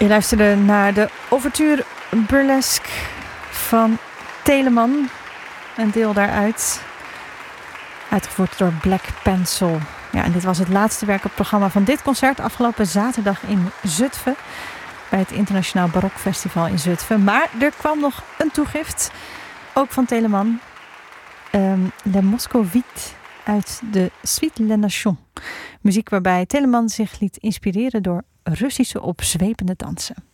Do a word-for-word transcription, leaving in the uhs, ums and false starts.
Je luisterde naar de Ouverture Burlesque van Telemann. Een deel daaruit. Uitgevoerd door Black Pencil. Ja, en dit was het laatste werk op het programma van dit concert. Afgelopen zaterdag in Zutphen. Bij het Internationaal Barokfestival in Zutphen. Maar er kwam nog een toegift. Ook van Telemann. Um, Le Moscovite uit de Suite Les Nations. Muziek waarbij Telemann zich liet inspireren door Russische opzwepende dansen.